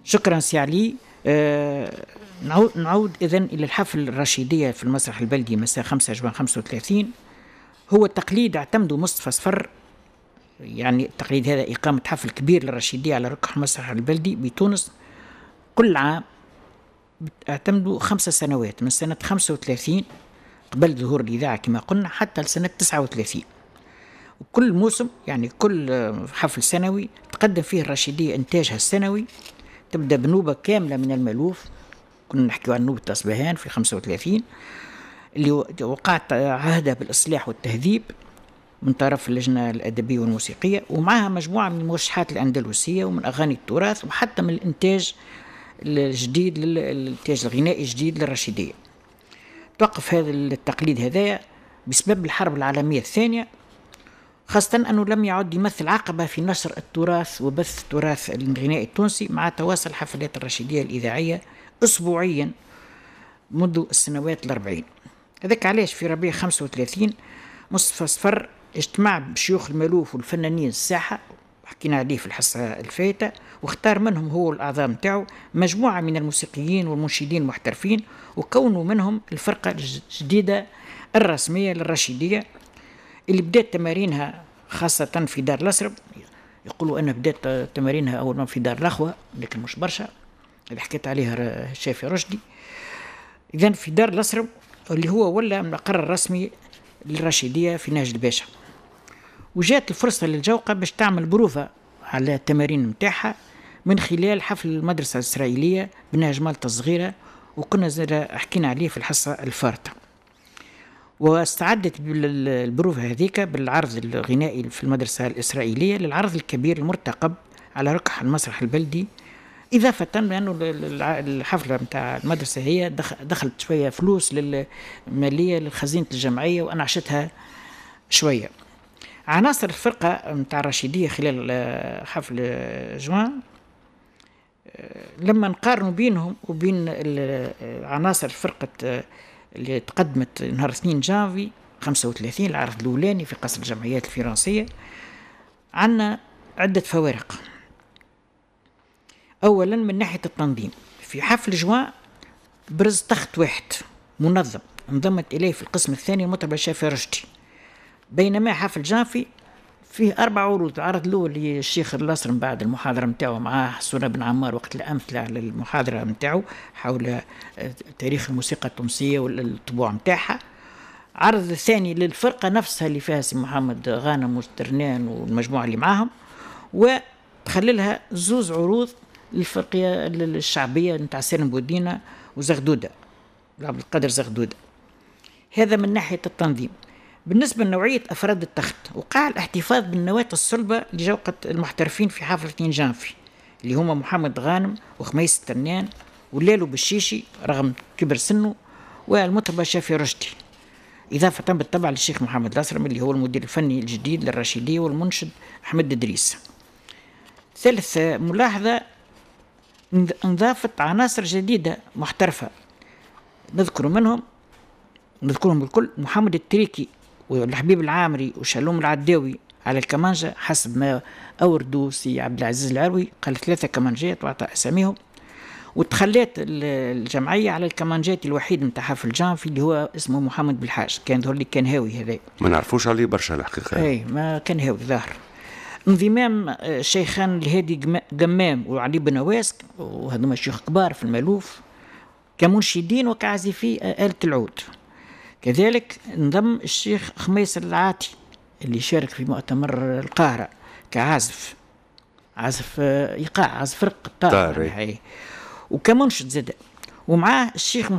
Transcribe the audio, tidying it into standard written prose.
شكرا سي علي. نعود إذن إلى الحفل الرشيدية في المسرح البلدي مساء 5 جوان 35. هو تقليد اعتمده مصطفى صفر، يعني التقليد هذا إقامة حفل كبير للرشيدية على ركح المسرح البلدي بتونس كل عام. اعتمدوا 5 سنوات من سنة 35 قبل ظهور الإذاعة كما قلنا حتى لسنة 39، وكل موسم يعني كل حفل سنوي تقدم فيه الرشيدية إنتاجها السنوي. تبدأ بنوبة كاملة من المألوف، كنا نحكي عن نوبة أصبهان في 35 اللي وقعت عهدها بالإصلاح والتهذيب من طرف اللجنة الأدبية والموسيقية، ومعها مجموعة من الموشحات الأندلسية ومن أغاني التراث وحتى من الإنتاج الجديد الإنتاج الغنائي الجديد للرشيدية. توقف هذا التقليد هذا بسبب الحرب العالمية الثانية، خاصة أنه لم يعد يمثل عقبة في نشر التراث وبث التراث الغنائي التونسي، مع تواصل حفلات الرشيدية الإذاعية أسبوعيا منذ السنوات 40. هذاك علاش في ربيع 35 مصطفى صفر اجتمع بشيوخ المألوف والفنانين الساحة، حكينا عليه في الحصة الفائتة، واختار منهم هو الأعضاء متاعه مجموعة من الموسيقيين والمنشدين المحترفين، وكونوا منهم الفرقة الجديدة الرسمية للرشيدية اللي بدأت تمارينها خاصة في دار الأسرب. يقولوا أنها بدأت تمارينها أول ما في دار الأخوة، لكن مش برشا اللي حكيت عليها الشافي رشدي. إذن في دار الأسرب اللي هو ولا المقر الرسمي للرشيدية في نهج الباشا، وجاءت الفرصة للجوقة باش تعمل بروفة على التمارين متاعها من خلال حفل المدرسة الإسرائيلية بنهج مالطا الصغيرة، وكنا حكينا عليه في الحصة الفارطة. واستعدت البروفة هذيك بالعرض الغنائي في المدرسة الإسرائيلية للعرض الكبير المرتقب على ركح المسرح البلدي، إضافة لأنه الحفلة متاع المدرسة هي دخلت شوية فلوس للمالية للخزينة الجمعية وأنا عشتها شوية. عناصر الفرقة متاع الرشيدية خلال حفل جوان لما نقارنوا بينهم وبين عناصر الفرقة اللي تقدمت نهار 2 جانفي 35 العرض الأولاني في قصر الجمعيات الفرنسية، عنا عدة فوارق. أولا من ناحية التنظيم، في حفل جوان برز تخت واحد منظم انضمت إليه في القسم الثاني المطرب الشافي رشدي، بينما حفل جانفي فيه 4 عروض. العرض الأول للشيخ اللاصر بعد المحاضرة متاعه معاه حسونة بن عمار وقت الأمثلة على المحاضرة متاعه حول تاريخ الموسيقى التونسية والطبوع متاعها. عرض الثاني للفرقة نفسها اللي فيها سي محمد غانم وسترنان والمجموعة اللي معاهم، وتخللها 2 عروض للفرقية الشعبية نتاع سالم بودينة وزغدودة عبد القادر زغدودة. هذا من ناحية التنظيم. بالنسبة لنوعية أفراد التخت، وقع الاحتفاظ بالنواة الصلبة لجوقة المحترفين في حفل 2 جانفي اللي هما محمد غانم وخميس التنان ولالو بالشيشي رغم كبر سنه والمطرب الشافي رشدي، إضافة بالطبع للشيخ محمد الأسرم اللي هو المدير الفني الجديد للرشيدية والمنشد أحمد إدريس. ثالث ملاحظة، انضافت عناصر جديدة محترفة نذكرهم بالكل: محمد التريكي والحبيب العامري وشالوم العداوي على الكمانجة حسب ما أوردوا سي عبد العزيز العروي، قال 3 كمانجات وعطى أساميهم. وتخليت الجمعية على الكمانجات الوحيد متاع حفل جانفي اللي هو اسمه محمد بالحاج، كان ظهر لي كان هاوي هذا ما نعرفوش عليه برشا الحقيقة. اي ما كان هاوي ظاهر. انضمام الشيخان الهادي قمام وعلي بن نواس وهذوما شيوخ كبار في المألوف كمنشدين وكعازفي آلة العود. كذلك انضم الشيخ خميس العاتي اللي شارك في مؤتمر القاهرة كعازف إيقاع عازف فرق الطار يعني، وكمنشد زاد، ومعاه الشيخ